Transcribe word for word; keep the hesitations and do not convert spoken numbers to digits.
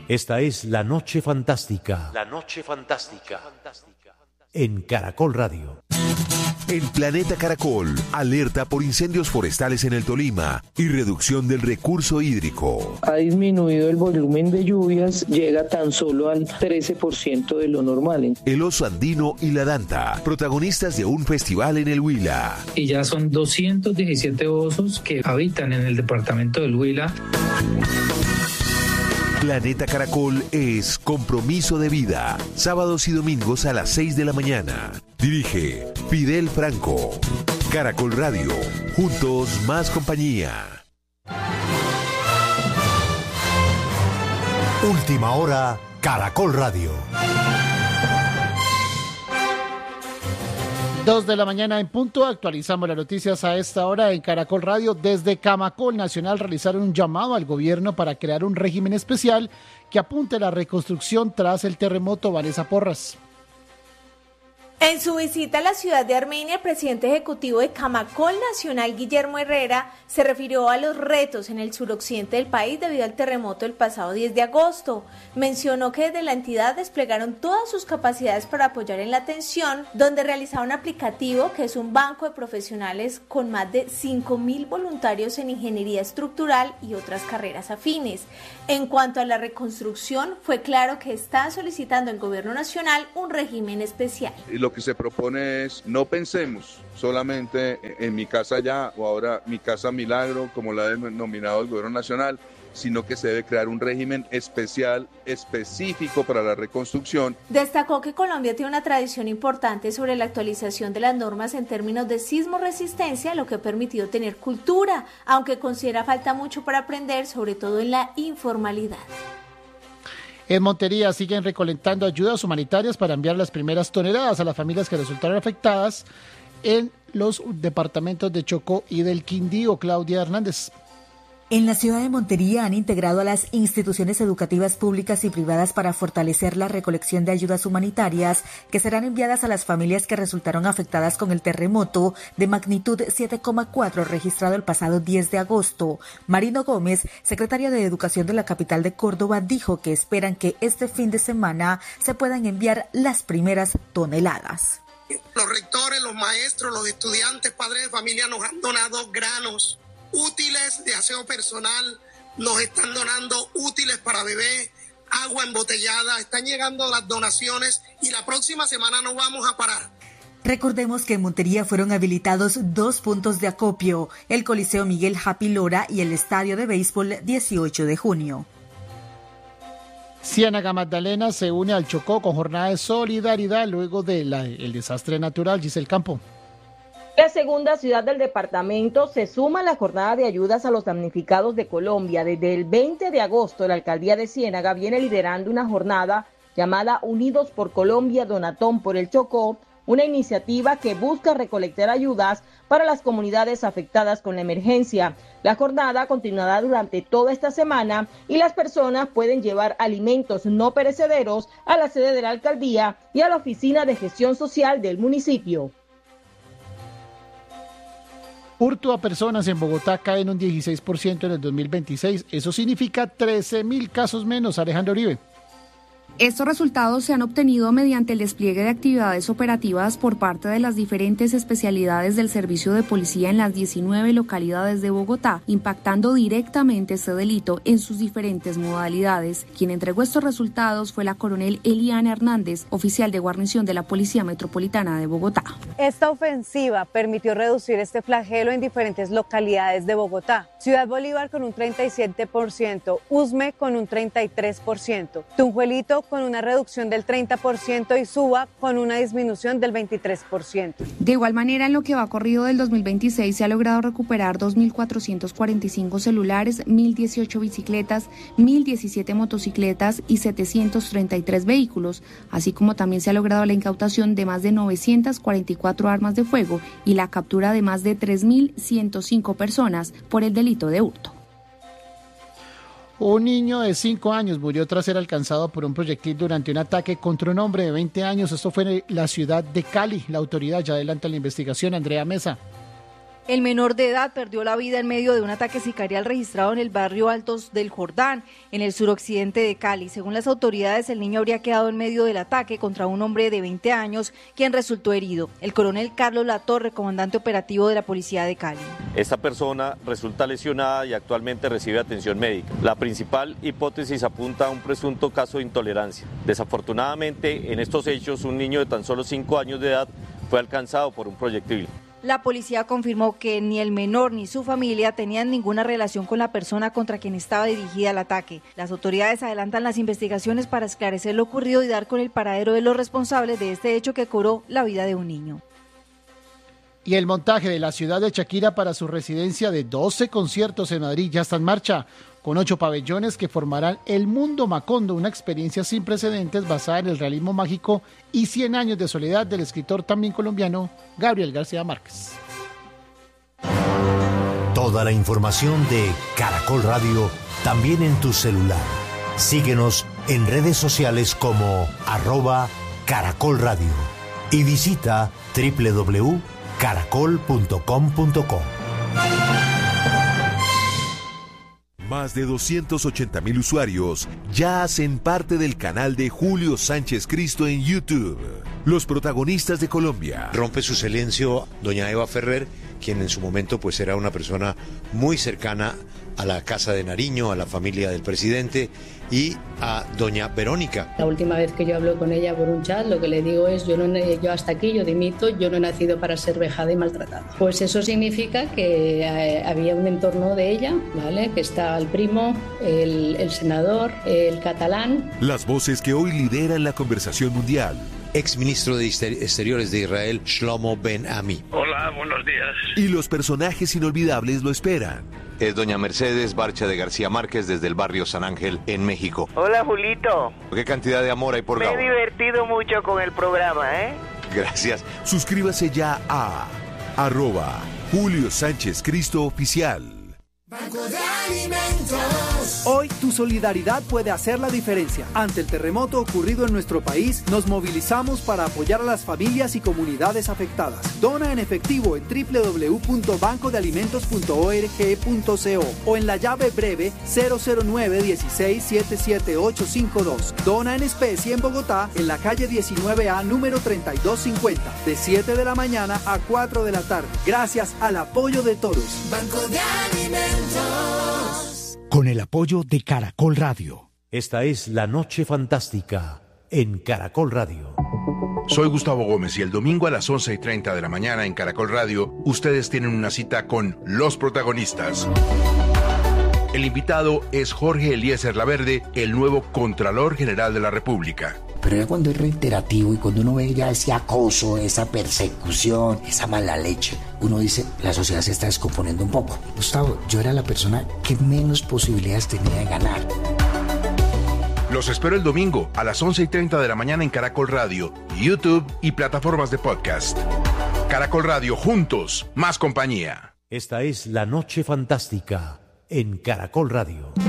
Esta es La Noche Fantástica. La Noche Fantástica. En Caracol Radio. El Planeta Caracol alerta por incendios forestales en el Tolima y reducción del recurso hídrico. Ha disminuido el volumen de lluvias, llega tan solo al trece por ciento de lo normal. El oso andino y la danta, protagonistas de un festival en el Huila. Y ya son doscientos diecisiete osos que habitan en el departamento del Huila. Planeta Caracol es compromiso de vida. Sábados y domingos a las seis de la mañana. Dirige Fidel Franco. Caracol Radio. Juntos más compañía. Última hora, Caracol Radio. Dos de la mañana en punto, actualizamos las noticias a esta hora en Caracol Radio. Desde Camacol Nacional realizaron un llamado al gobierno para crear un régimen especial que apunte a la reconstrucción tras el terremoto. Vanessa Porras. En su visita a la ciudad de Armenia, el presidente ejecutivo de Camacol Nacional, Guillermo Herrera, se refirió a los retos en el suroccidente del país debido al terremoto del pasado diez de agosto. Mencionó que desde la entidad desplegaron todas sus capacidades para apoyar en la atención, donde realizaba un aplicativo que es un banco de profesionales con más de cinco mil voluntarios en ingeniería estructural y otras carreras afines. En cuanto a la reconstrucción, fue claro que está solicitando el gobierno nacional un régimen especial. Lo que se propone es no pensemos solamente en mi casa ya o ahora mi casa milagro, como la ha denominado el gobierno nacional, sino que se debe crear un régimen especial, específico para la reconstrucción. Destacó que Colombia tiene una tradición importante sobre la actualización de las normas en términos de sismo resistencia, lo que ha permitido tener cultura, aunque considera falta mucho para aprender, sobre todo en la informalidad. En Montería siguen recolectando ayudas humanitarias para enviar las primeras toneladas a las familias que resultaron afectadas en los departamentos de Chocó y del Quindío. Claudia Hernández. En la ciudad de Montería han integrado a las instituciones educativas públicas y privadas para fortalecer la recolección de ayudas humanitarias que serán enviadas a las familias que resultaron afectadas con el terremoto de magnitud siete coma cuatro registrado el pasado diez de agosto. Marino Gómez, secretario de Educación de la capital de Córdoba, dijo que esperan que este fin de semana se puedan enviar las primeras toneladas. Los rectores, los maestros, los estudiantes, padres de familia nos han donado granos útiles de aseo personal, nos están donando útiles para bebé, agua embotellada, están llegando las donaciones y la próxima semana no vamos a parar. Recordemos que en Montería fueron habilitados dos puntos de acopio, el Coliseo Miguel Happy Lora y el Estadio de Béisbol dieciocho de junio. Ciénaga Magdalena se une al Chocó con jornada de solidaridad luego del desastre natural. Giselle Campo. La segunda ciudad del departamento se suma a la jornada de ayudas a los damnificados de Colombia. Desde el veinte de agosto, la alcaldía de Ciénaga viene liderando una jornada llamada Unidos por Colombia, Donatón por el Chocó, una iniciativa que busca recolectar ayudas para las comunidades afectadas con la emergencia. La jornada continuará durante toda esta semana y las personas pueden llevar alimentos no perecederos a la sede de la alcaldía y a la oficina de gestión social del municipio. Hurto a personas en Bogotá cae en un dieciséis por ciento en el dos mil veintiséis. Eso significa trece mil casos menos. Alejandro Uribe. Estos resultados se han obtenido mediante el despliegue de actividades operativas por parte de las diferentes especialidades del servicio de policía en las diecinueve localidades de Bogotá, impactando directamente este delito en sus diferentes modalidades. Quien entregó estos resultados fue la coronel Eliana Hernández, oficial de guarnición de la Policía Metropolitana de Bogotá. Esta ofensiva permitió reducir este flagelo en diferentes localidades de Bogotá. Ciudad Bolívar con un treinta y siete por ciento, Usme con un treinta y tres por ciento, Tunjuelito con una reducción del treinta por ciento y Suba con una disminución del veintitrés por ciento. De igual manera, en lo que va corrido del dos mil veintiséis se ha logrado recuperar dos mil cuatrocientos cuarenta y cinco celulares, mil dieciocho bicicletas, mil diecisiete motocicletas y setecientos treinta y tres vehículos, así como también se ha logrado la incautación de más de novecientas cuarenta y cuatro armas de fuego y la captura de más de tres mil ciento cinco personas por el delito de hurto. Un niño de cinco años murió tras ser alcanzado por un proyectil durante un ataque contra un hombre de veinte años. Esto fue en la ciudad de Cali. La autoridad ya adelanta la investigación. Andrea Mesa. El menor de edad perdió la vida en medio de un ataque sicarial registrado en el barrio Altos del Jordán, en el suroccidente de Cali. Según las autoridades, el niño habría quedado en medio del ataque contra un hombre de veinte años, quien resultó herido. El coronel Carlos Latorre, comandante operativo de la Policía de Cali. Esta persona resulta lesionada y actualmente recibe atención médica. La principal hipótesis apunta a un presunto caso de intolerancia. Desafortunadamente, en estos hechos, un niño de tan solo cinco años de edad fue alcanzado por un proyectil. La policía confirmó que ni el menor ni su familia tenían ninguna relación con la persona contra quien estaba dirigida el ataque. Las autoridades adelantan las investigaciones para esclarecer lo ocurrido y dar con el paradero de los responsables de este hecho que cobró la vida de un niño. Y el montaje de la ciudad de Shakira para su residencia de doce conciertos en Madrid ya está en marcha, con ocho pabellones que formarán el Mundo Macondo, una experiencia sin precedentes basada en el realismo mágico y cien años de soledad del escritor también colombiano Gabriel García Márquez. Toda la información de Caracol Radio también en tu celular. Síguenos en redes sociales como arroba Caracol Radio y visita doble u doble u doble u punto caracol punto com punto co. Más de doscientos ochenta mil usuarios ya hacen parte del canal de Julio Sánchez Cristo en YouTube. Los protagonistas de Colombia. Rompe su silencio doña Eva Ferrer, quien en su momento pues era una persona muy cercana a la Casa de Nariño, a la familia del presidente, y a doña Verónica. La última vez que yo hablo con ella por un chat, lo que le digo es, yo, no, yo hasta aquí, yo dimito, yo no he nacido para ser vejada y maltratada. Pues eso significa que eh, había un entorno de ella, ¿vale? Que está el primo, el, el senador, el catalán. Las voces que hoy lideran la conversación mundial. Exministro de Exteriores de Israel, Shlomo Ben-Ami. Hola, buenos días. Y los personajes inolvidables lo esperan. Es doña Mercedes Barcha de García Márquez desde el barrio San Ángel en México. Hola, Julito. ¿Qué cantidad de amor hay por Gabo? Me he divertido mucho con el programa, ¿eh? Gracias. Suscríbase ya a arroba Julio Sánchez Cristo Oficial. Banco de Alimentos. Hoy tu solidaridad puede hacer la diferencia. Ante el terremoto ocurrido en nuestro país, nos movilizamos para apoyar a las familias y comunidades afectadas. Dona en efectivo en doble u doble u doble u punto banco de alimentos punto org punto co o en la llave breve cero cero nueve uno seis siete siete ocho cinco dos. Dona en especie en Bogotá, en la calle diecinueve A, número treinta y dos cincuenta, de siete de la mañana a cuatro de la tarde. Gracias al apoyo de todos. Banco de Alimentos. Con el apoyo de Caracol Radio. Esta es La Noche Fantástica en Caracol Radio. Soy Gustavo Gómez y el domingo a las once y treinta de la mañana en Caracol Radio, ustedes tienen una cita con los protagonistas. El invitado es Jorge Eliezer Laverde, el nuevo Contralor General de la República. Pero ya cuando es reiterativo y cuando uno ve ya ese acoso, esa persecución, esa mala leche, uno dice, la sociedad se está descomponiendo un poco. Gustavo, yo era la persona que menos posibilidades tenía de ganar. Los espero el domingo a las once y treinta de la mañana en Caracol Radio, YouTube y plataformas de podcast. Caracol Radio, juntos, más compañía. Esta es La Noche Fantástica en Caracol Radio.